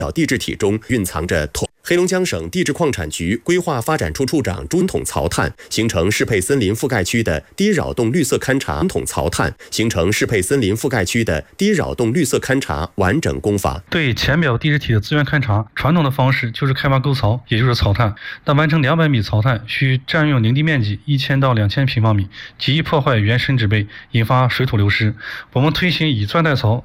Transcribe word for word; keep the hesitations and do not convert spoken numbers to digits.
小地质体中蕴藏着铜。黑龙江省地质矿产局规划发展处处长朱统曹炭，形成适配森林覆盖区的低扰动绿色勘察统曹炭，形成适配森林覆盖区的低扰动绿色勘察完整工法。 对浅表地质体的资源勘察，传统的方式就是开挖沟槽，也就是曹炭。但完成两百米曹炭需占用林地面积一千到两千平方米，极易破坏原生植被，引发水土流失。我们推行以钻代槽。